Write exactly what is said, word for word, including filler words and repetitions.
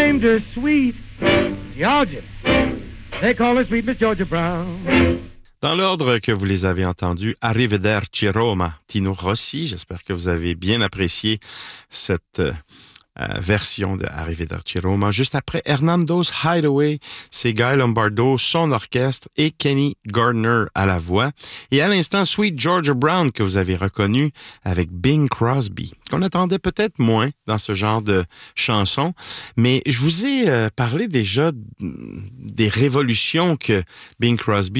named her Sweet Georgia. They call her Sweet Miss Georgia Brown. Dans l'ordre que vous les avez entendus, Arrivederci Roma, Tino Rossi. J'espère que vous avez bien apprécié cette euh, version de Arrivederci Roma. Juste après, Hernando's Hideaway, c'est Guy Lombardo, son orchestre et Kenny Gardner à la voix. Et à l'instant, Sweet Georgia Brown que vous avez reconnu avec Bing Crosby, qu'on attendait peut-être moins dans ce genre de chanson. Mais je vous ai euh, parlé déjà des révolutions que Bing Crosby